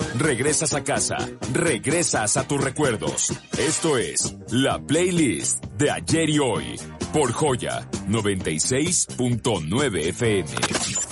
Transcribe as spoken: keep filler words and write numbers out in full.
regresas a casa, regresas a tus recuerdos. Esto es la playlist de ayer y hoy por Joya noventa y seis punto nueve F M.